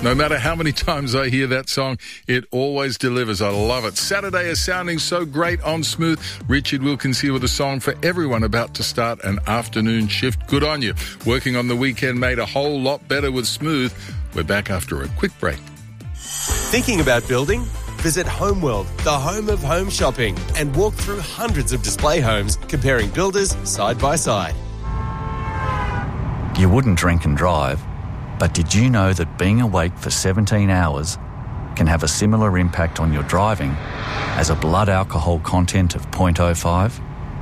No matter how many times I hear that song, it always delivers. I love it. Saturday is sounding so great on Smooth. Richard Wilkins here with a song for everyone about to start an afternoon shift. Good on you. Working on the weekend made a whole lot better with Smooth. We're back after a quick break. Thinking about building? Visit Homeworld, the home of home shopping, and walk through hundreds of display homes comparing builders side by side. You wouldn't drink and drive, but did you know that being awake for 17 hours can have a similar impact on your driving as a blood alcohol content of 0.05?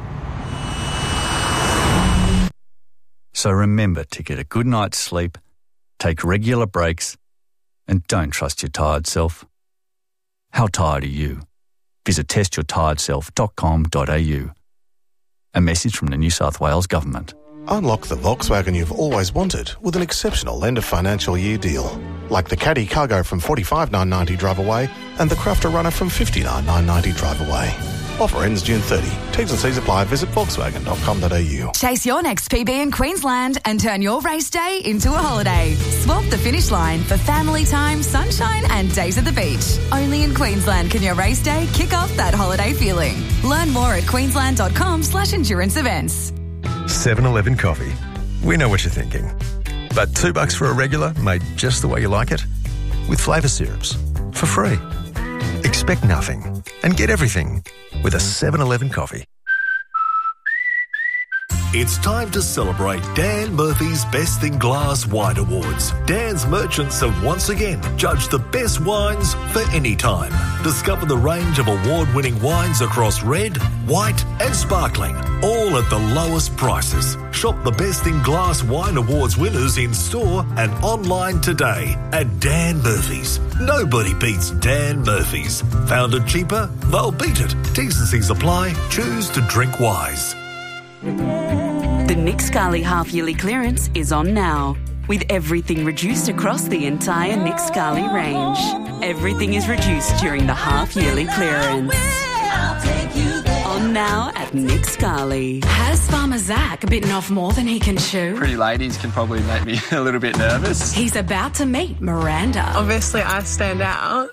So remember to get a good night's sleep, take regular breaks, and don't trust your tired self. How tired are you? Visit testyourtiredself.com.au. A message from the New South Wales Government. Unlock the Volkswagen you've always wanted with an exceptional end of financial year deal. Like the Caddy Cargo from $45,990 drive away and the Crafter Runner from $59,990 drive away. Offer ends June 30. T's and C's apply. Visit Volkswagen.com.au. Chase your next PB in Queensland and turn your race day into a holiday. Swap the finish line for family time, sunshine and days at the beach. Only in Queensland can your race day kick off that holiday feeling. Learn more at queensland.com/endurance events. 7-Eleven coffee. We know what you're thinking. But $2 for a regular made just the way you like it? With flavour syrups. For free. Expect nothing and get everything with a 7-Eleven coffee. It's time to celebrate Dan Murphy's Best in Glass Wine Awards. Dan's merchants have once again judged the best wines for any time. Discover the range of award-winning wines across red, white and sparkling, all at the lowest prices. Shop the Best in Glass Wine Awards winners in store and online today at Dan Murphy's. Nobody beats Dan Murphy's. Found it cheaper? They'll beat it. T's and C's apply. Choose to drink wise. The Nick Scali half-yearly clearance is on now, with everything reduced across the entire Nick Scali range. Everything is reduced during the half-yearly clearance. On now at Nick Scali. Has Farmer Zach bitten off more than he can chew? Pretty ladies can probably make me a little bit nervous. He's about to meet Miranda. Obviously, I stand out.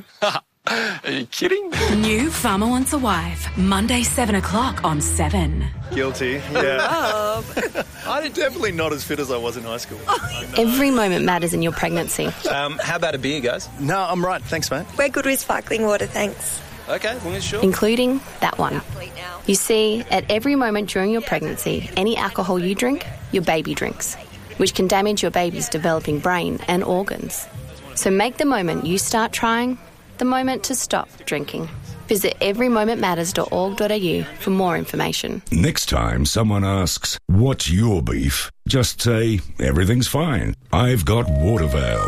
Are you kidding? New Farmer Wants a Wife, Monday 7 o'clock on 7. Guilty, yeah. I'm definitely not as fit as I was in high school. Every moment matters in your pregnancy. How about a beer, guys? No, I'm right. Thanks, mate. We're good with sparkling water, thanks. Okay, well, sure. Including that one. You see, at every moment during your pregnancy, any alcohol you drink, your baby drinks, which can damage your baby's developing brain and organs. So make the moment you start trying the moment to stop drinking. Visit everymomentmatters.org.au for more information. Next time someone asks, what's your beef? Just say, everything's fine. I've got Watervale.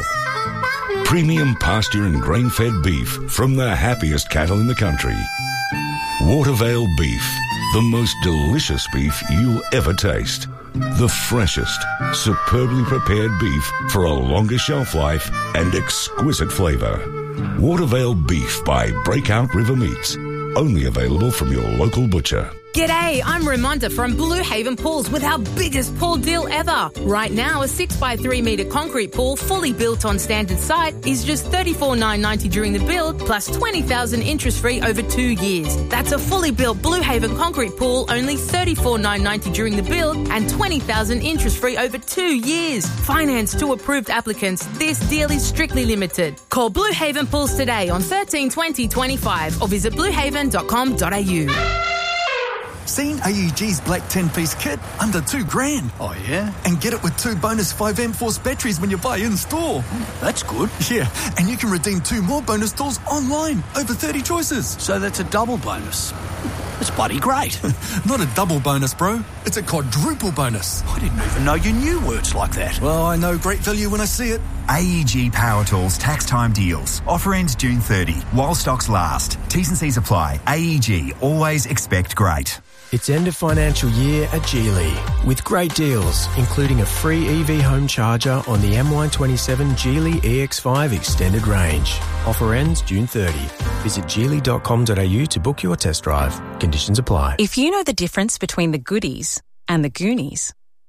Premium pasture and grain-fed beef from the happiest cattle in the country. Watervale beef, the most delicious beef you'll ever taste. The freshest, superbly prepared beef for a longer shelf life and exquisite flavour. Watervale beef by Breakout River Meats. Only available from your local butcher. G'day, I'm Ramonda from Blue Haven Pools with our biggest pool deal ever. Right now, a 6x3 metre concrete pool fully built on standard site is just $34,990 during the build plus $20,000 interest-free over 2 years. That's a fully built Blue Haven concrete pool, only $34,990 during the build and $20,000 interest-free over 2 years. Finance to approved applicants. This deal is strictly limited. Call Blue Haven Pools today on 13 20 25 or visit bluehaven.com.au. Seen AEG's black 10-piece kit? Under $2,000. Oh, yeah? And get it with 2 bonus 5M Force batteries when you buy in-store. That's good. Yeah, and you can redeem 2 more bonus tools online. Over 30 choices. So that's a double bonus. It's bloody great. Not a double bonus, bro. It's a quadruple bonus. I didn't even know you knew words like that. Well, I know great value when I see it. AEG Power Tools tax time deals. Offer ends June 30. While stocks last. T's and C's apply. AEG. Always expect great. It's end of financial year at Geely with great deals, including a free EV home charger on the MY27 Geely EX5 extended range. Offer ends June 30. Visit geely.com.au to book your test drive. Conditions apply. If you know the difference between the Goodies and the Goonies,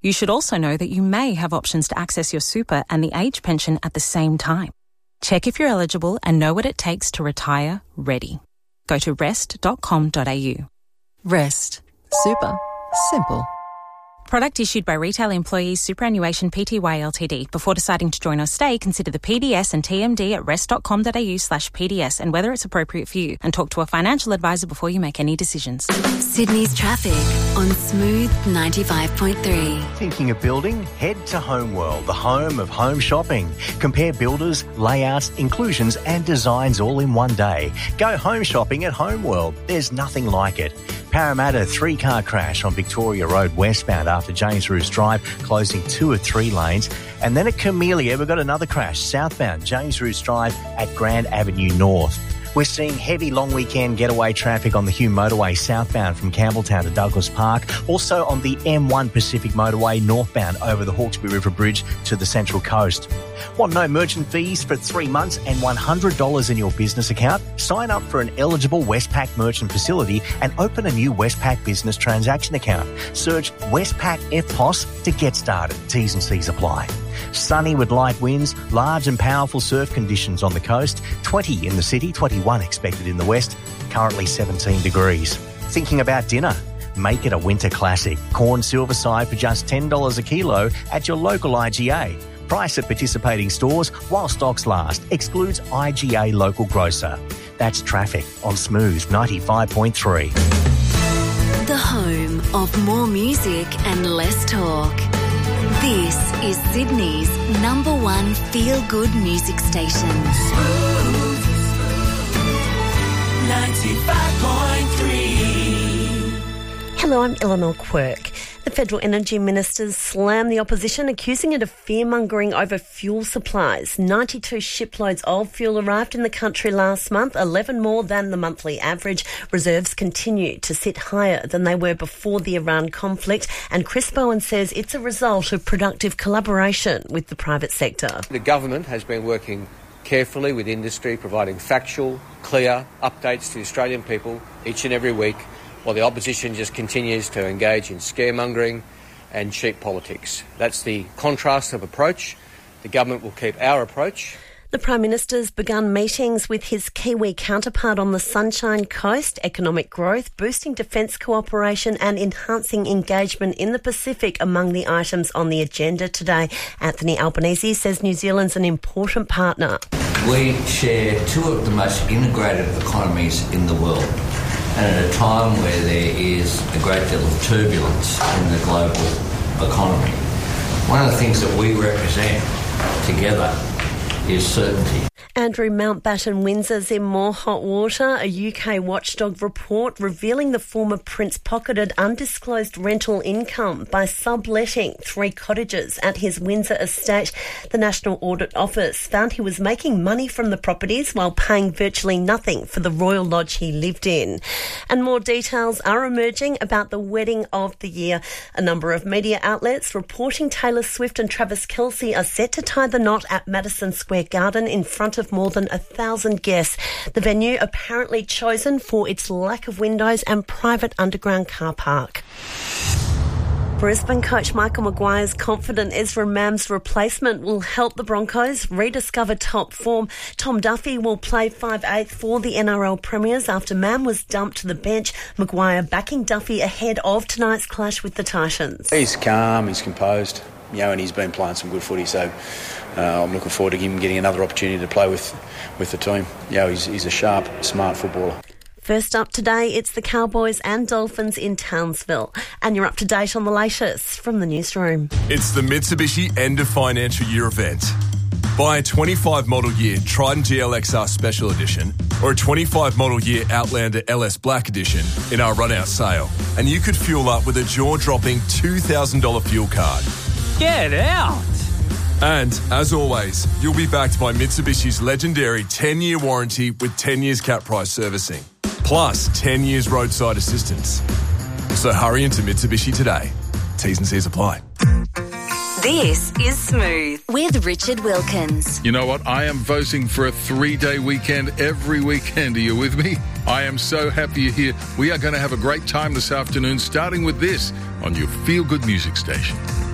You should also know that you may have options to access your super and the age pension at the same time. Check if you're eligible and know what it takes to retire ready. Go to rest.com.au. Rest. Super. Simple. Product issued by Retail Employees Superannuation Pty Ltd. Before deciding to join or stay, consider the PDS and TMD at rest.com.au/PDS and whether it's appropriate for you, and talk to a financial advisor before you make any decisions. Sydney's traffic on Smooth 95.3. Thinking of building? Head to Homeworld, the home of home shopping. Compare builders, layouts, inclusions and designs all in one day. Go home shopping at Homeworld. There's nothing like it. Parramatta 3-car crash on Victoria Road westbound after James Roos Drive, closing 2 of 3 lanes. And then at Camellia, we've got another crash southbound James Roos Drive at Grand Avenue North. We're seeing heavy long weekend getaway traffic on the Hume Motorway southbound from Campbelltown to Douglas Park. Also on the M1 Pacific Motorway northbound over the Hawkesbury River Bridge to the Central Coast. Want no merchant fees for 3 months and $100 in your business account? Sign up for an eligible Westpac merchant facility and open a new Westpac business transaction account. Search Westpac FPOS to get started. T's and C's apply. Sunny with light winds, large and powerful surf conditions on the coast, 20 in the city, 21 expected in the west, currently 17 degrees. Thinking about dinner? Make it a winter classic. Corn silverside for just $10 a kilo at your local IGA. Price at participating stores while stocks last. Excludes IGA local grocer. That's traffic on Smooth 95.3. The home of more music and less talk. This is Sydney's #1 feel-good music station. Smooth 95.3. Hello, I'm Eleanor Quirk. The Federal Energy Ministers slammed the opposition, accusing it of fear-mongering over fuel supplies. 92 shiploads of fuel arrived in the country last month, 11 more than the monthly average. Reserves continue to sit higher than they were before the Iran conflict, and Chris Bowen says it's a result of productive collaboration with the private sector. The government has been working carefully with industry, providing factual, clear updates to Australian people each and every week, while the opposition just continues to engage in scaremongering and cheap politics. That's the contrast of approach. The government will keep our approach. The Prime Minister's begun meetings with his Kiwi counterpart on the Sunshine Coast, economic growth, boosting defence cooperation and enhancing engagement in the Pacific among the items on the agenda today. Anthony Albanese says New Zealand's an important partner. We share 2 of the most integrated economies in the world. And at a time where there is a great deal of turbulence in the global economy, one of the things that we represent together is certainty. Andrew Mountbatten Windsor's in more hot water. A UK watchdog report revealing the former Prince pocketed undisclosed rental income by subletting 3 cottages at his Windsor estate. The National Audit Office found he was making money from the properties while paying virtually nothing for the Royal Lodge he lived in. And more details are emerging about the wedding of the year. A number of media outlets reporting Taylor Swift and Travis Kelce are set to tie the knot at Madison Square Garden in front of more than 1,000 guests. The venue apparently chosen for its lack of windows and private underground car park. Brisbane coach Michael Maguire's confident Ezra Mam's replacement will help the Broncos rediscover top form. Tom Duffy will play 5/8 for the NRL Premiers after Mam was dumped to the bench. Maguire backing Duffy ahead of tonight's clash with the Titans. He's calm, he's composed, and he's been playing some good footy, so I'm looking forward to him getting another opportunity to play with the team. He's a sharp, smart footballer. First up today, it's the Cowboys and Dolphins in Townsville. And you're up to date on the latest from the newsroom. It's the Mitsubishi End of Financial Year event. Buy a 25 model year Trident GLXR Special Edition or a 25 model year Outlander LS Black Edition in our run-out sale, and you could fuel up with a jaw-dropping $2,000 fuel card. Get out! And, as always, you'll be backed by Mitsubishi's legendary 10-year warranty with 10 years cap price servicing, plus 10 years roadside assistance. So hurry into Mitsubishi today. T's and C's apply. This is Smooth with Richard Wilkins. You know what? I am voting for a 3-day weekend every weekend. Are you with me? I am so happy you're here. We are going to have a great time this afternoon, starting with this on your feel-good music station.